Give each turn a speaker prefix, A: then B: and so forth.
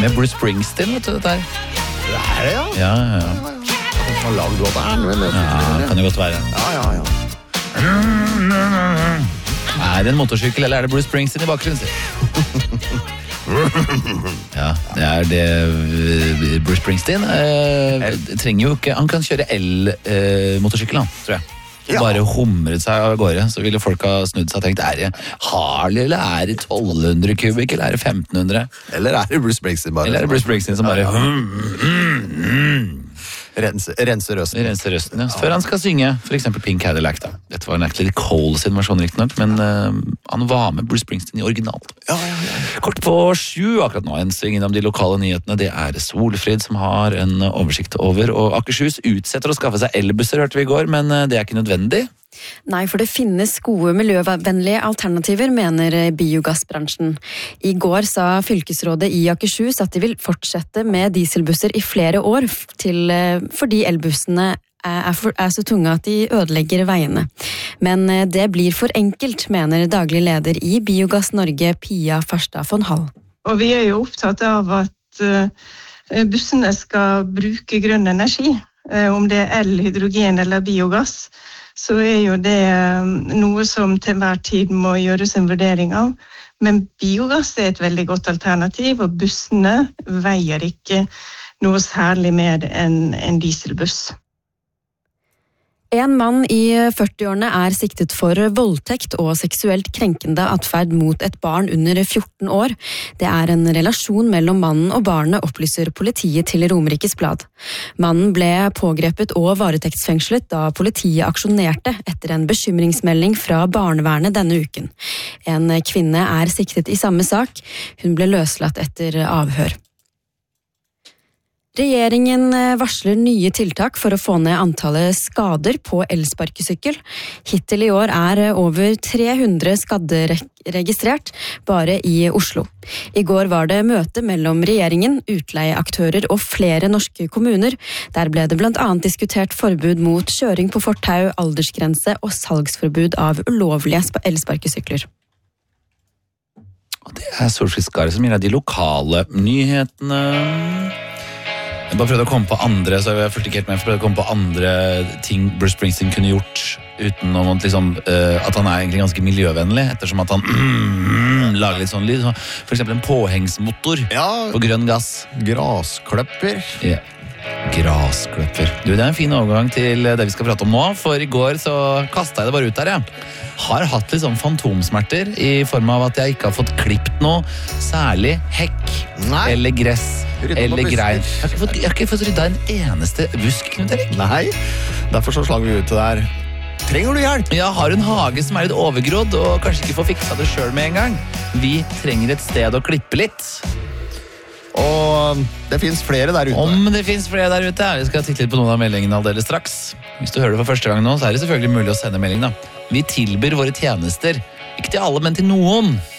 A: Med Bruce Springsteen, vet du, dette her.
B: Det er det, ja.
A: Ja.
B: Han har lagd låta her.
A: Ja, kan det godt være.
B: Ja.
A: Er det en motorsykkel, eller er det Bruce Springsteen i bakgrunnen? Ja, det er det. Bruce Springsteen trenger jo ikke. Han kan kjøre el-motorsykkel, tror jeg. Bare humret seg av gårde, så ville folk ha snudd seg og tenkt, er det Harley, eller er det 1200 kubikk, eller er det 1500?
B: Eller er det Bruce Springsteen bare?
A: Eller er det Bruce Springsteen som bare
B: renser røsten.
A: Renser røsten, ja. Før han skal synge, for eksempel Pink Cadillac, da. Dette var Natalie Cole sin versjon, riktig nok, men han var med Bruce Springsteen i originalt.
B: Ja.
A: Kort på 7 akkurat nå, en sving innom de lokale nyhetene. Det er Solfrid som har en oversikt over, og Akershus utsetter å skaffe seg elbusser, hørte vi i går, men det er ikke nødvendig.
C: Nei, for det finnes gode miljøvennlige alternativer, mener biogassbransjen. I går sa fylkesrådet i Akershus at de vil fortsette med dieselbusser i flere år, fordi elbussene er så tunge at de ødelegger veiene. Men det blir for enkelt, mener daglig leder i Biogass Norge, Pia Farstad von Hall.
D: Og vi er jo opptatt av at bussene skal bruke grønn energi. Om det er el, hydrogen eller biogass, så er jo det noe som til hver tid må gjøres en vurdering av. Men biogass er et veldig godt alternativ, og bussene veier ikke noe særlig mer enn en dieselbuss.
C: En mann i 40-årene er siktet for voldtekt og seksuelt krenkende atferd mot et barn under 14 år. Det er en relasjon mellom mannen og barnet, opplyser politiet til Romerikes Blad. Mannen ble pågrepet og varetektsfengslet da politiet aksjonerte etter en bekymringsmelding fra barnevernet denne uken. En kvinne er siktet i samme sak. Hun ble løslatt etter avhør. Regjeringen varsler nye tiltak for å få ned antallet skader på elsparkesykkel. Hittil i år er over 300 skadde registrert, bare i Oslo. I går var det møte mellom regjeringen, utleieaktører og flere norske kommuner. Der ble det blant annet diskutert forbud mot kjøring på fortau, aldersgrense og salgsforbud av ulovlige elsparkesykler.
A: Det er Solfrid Skare som gir deg de lokale nyhetene. Jeg bare prøvde å komme på andre, så jeg fulgte ikke helt med, jeg prøvde å komme på andre ting Bruce Springsteen kunne gjort, uten å liksom, at han er egentlig ganske miljøvennlig, ettersom at han lager litt sånn lyd. For eksempel en påhengsmotor på grønn gass.
B: Graskløpper.
A: Ja, graskløpper. Du, det er en fin overgang til det vi skal prate om nå, for i går så kastet jeg det bare ut der, Har hatt litt sånn fantomsmerter i form av at jeg ikke har fått klippet noe, særlig hekk eller gress. Eller grein. Jeg har ikke fått rydda en eneste busk, Knut Erik.
B: Nei, derfor så slang vi ut det der. Trenger du hjelp?
A: Ja, har en hage som er litt overgrodd, og kanskje ikke får fiksa det selv med en gang. Vi trenger et sted å klippe litt.
B: Og det finnes flere der ute.
A: Om det finnes flere der ute, vi skal titte litt på noen av meldingene aldeles straks. Hvis du hører det for første gang nå, så er det selvfølgelig mulig å sende melding da. Vi tilbyr våre tjenester, ikke til alle, men til noen.